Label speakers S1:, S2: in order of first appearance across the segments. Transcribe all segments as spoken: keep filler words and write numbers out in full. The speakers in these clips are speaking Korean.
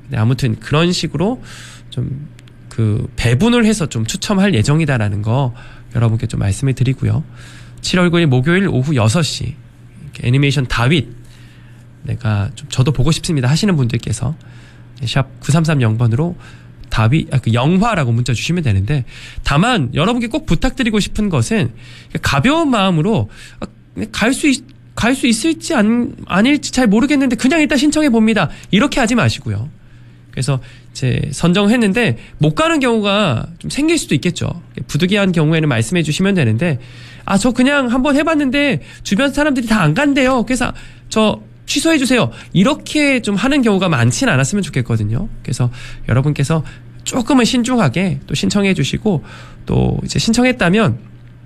S1: 네, 아무튼 그런 식으로 좀 그 배분을 해서 좀 추첨할 예정이다라는 거 여러분께 좀 말씀을 드리고요. 칠월 구일 목요일 오후 여섯 시 애니메이션 다윗 내가 좀 저도 보고 싶습니다 하시는 분들께서 샵 구삼삼영 번으로 다윗, 아, 그 영화라고 문자 주시면 되는데, 다만 여러분께 꼭 부탁드리고 싶은 것은 가벼운 마음으로 갈 수 갈 수 있을지 안, 아닐지 잘 모르겠는데 그냥 일단 신청해 봅니다. 이렇게 하지 마시고요. 그래서 이제 선정했는데 못 가는 경우가 좀 생길 수도 있겠죠. 부득이한 경우에는 말씀해 주시면 되는데, 아, 저 그냥 한번 해봤는데 주변 사람들이 다 안 간대요. 그래서 저 취소해 주세요. 이렇게 좀 하는 경우가 많지는 않았으면 좋겠거든요. 그래서 여러분께서 조금은 신중하게 또 신청해 주시고, 또 이제 신청했다면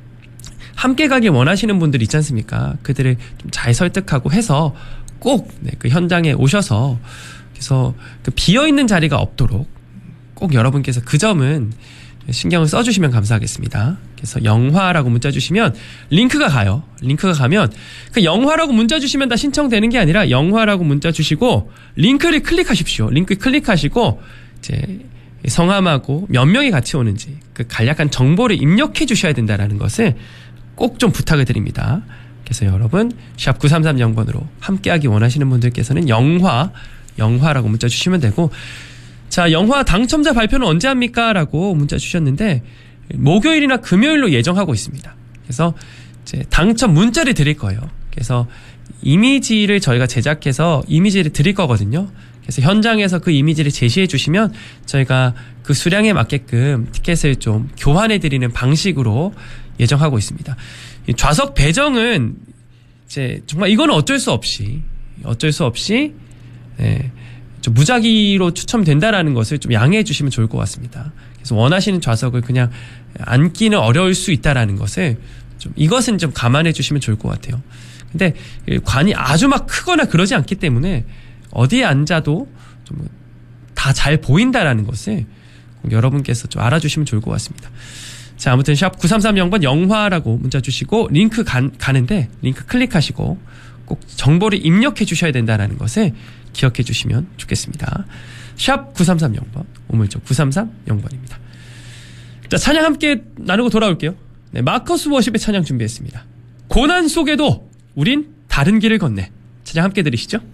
S1: 함께 가길 원하시는 분들 있지 않습니까? 그들을 좀 잘 설득하고 해서 꼭 그 현장에 오셔서, 그래서 그 비어있는 자리가 없도록 꼭 여러분께서 그 점은 신경을 써주시면 감사하겠습니다. 그래서 영화라고 문자 주시면 링크가 가요. 링크가 가면 그 영화라고 문자 주시면 다 신청되는 게 아니라 영화라고 문자 주시고 링크를 클릭하십시오. 링크 클릭하시고 이제 성함하고 몇 명이 같이 오는지 그 간략한 정보를 입력해 주셔야 된다는 것을 꼭 좀 부탁을 드립니다. 그래서 여러분 샵 구삼삼영 번으로 함께하기 원하시는 분들께서는 영화 영화라고 문자 주시면 되고, 자, 영화 당첨자 발표는 언제 합니까? 라고 문자 주셨는데 목요일이나 금요일로 예정하고 있습니다. 그래서 이제 당첨 문자를 드릴 거예요. 그래서 이미지를 저희가 제작해서 이미지를 드릴 거거든요. 그래서 현장에서 그 이미지를 제시해 주시면 저희가 그 수량에 맞게끔 티켓을 좀 교환해 드리는 방식으로 예정하고 있습니다. 이 좌석 배정은 이제 정말 이거는 어쩔 수 없이 어쩔 수 없이 네, 좀 무작위로 추첨된다라는 것을 좀 양해해 주시면 좋을 것 같습니다. 그래서 원하시는 좌석을 그냥 앉기는 어려울 수 있다라는 것을 좀 이것은 좀 감안해 주시면 좋을 것 같아요. 근데 관이 아주 막 크거나 그러지 않기 때문에 어디에 앉아도 좀 다 잘 보인다라는 것을 여러분께서 좀 알아주시면 좋을 것 같습니다. 자, 아무튼 샵 구삼삼영 번 영화라고 문자 주시고 링크 가, 가는데 링크 클릭하시고 꼭 정보를 입력해 주셔야 된다는 것을 기억해 주시면 좋겠습니다. 샵 구삼삼영 번 우물적 구삼삼영 번입니다. 자, 찬양 함께 나누고 돌아올게요. 네, 마커스 워십의 찬양 준비했습니다. 고난 속에도 우린 다른 길을 걷네. 찬양 함께 들으시죠.